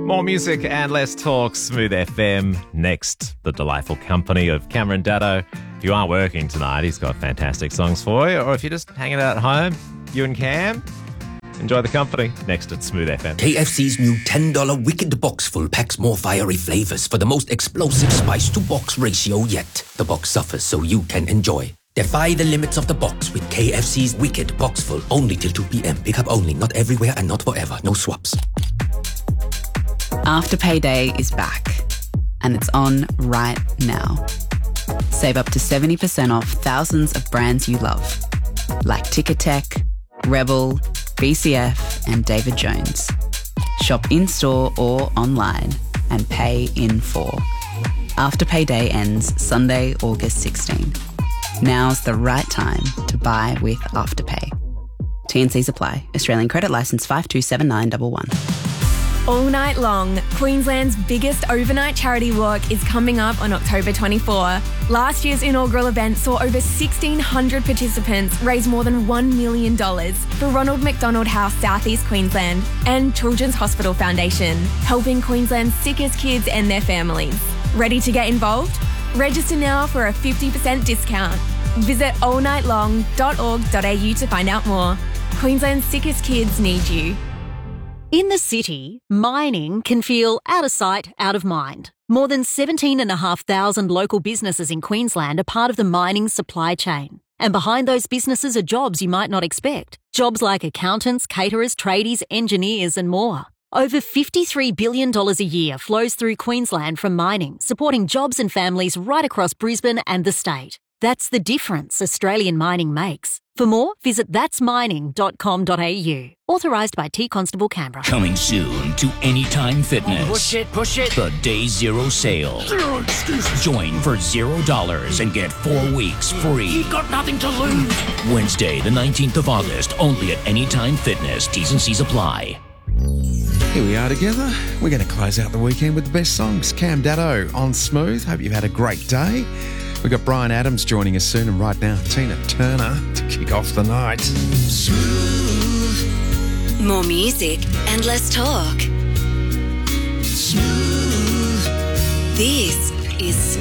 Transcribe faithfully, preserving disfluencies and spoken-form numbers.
More music and less talk. Smooth F M. Next, the delightful company of Cameron Daddo. If you aren't working tonight, he's got fantastic songs for you. Or if you're just hanging out at home, you and Cam, enjoy the company. Next at Smooth F M. K F C's new ten dollar Wicked Box Full packs more fiery flavors for the most explosive spice-to-box ratio yet. The box suffers so you can enjoy. Defy the limits of the box with K F C's Wicked Box Full. Only till two p.m. Pick up only, not everywhere and not forever. No swaps. Afterpay Day is back, and it's on right now. Save up to seventy percent off thousands of brands you love, like Ticketek, Rebel, B C F and David Jones. Shop in-store or online and pay in full. Afterpay Day ends Sunday, August sixteenth. Now's the right time to buy with Afterpay. T and Cs apply. Australian credit licence five two seven nine one one. All night long, Queensland's biggest overnight charity walk is coming up on October twenty-fourth. Last year's inaugural event saw over sixteen hundred participants raise more than one million dollars for Ronald McDonald House South East Queensland and Children's Hospital Foundation, helping Queensland's sickest kids and their families. Ready to get involved? Register now for a fifty percent discount. Visit all night long dot org dot a u to find out more. Queensland's sickest kids need you. In the city, mining can feel out of sight, out of mind. More than seventeen thousand five hundred local businesses in Queensland are part of the mining supply chain. And behind those businesses are jobs you might not expect. Jobs like accountants, caterers, tradies, engineers and more. Over fifty-three billion dollars a year flows through Queensland from mining, supporting jobs and families right across Brisbane and the state. That's the difference Australian mining makes. For more, visit that's mining dot com dot a u. Authorised by T Constable Canberra. Coming soon to Anytime Fitness. Push it, push it. The Day Zero Sale. Zero excuses. Join for zero dollars and get four weeks free. You've got nothing to lose. Wednesday, the nineteenth of August, only at Anytime Fitness. T's and C's apply. Here we are together. We're going to close out the weekend with the best songs. Cam Daddo on Smooth. Hope you've had a great day. We've got Brian Adams joining us soon, and right now, Tina Turner to kick off the night. Smooth. More music and less talk. Smooth. This is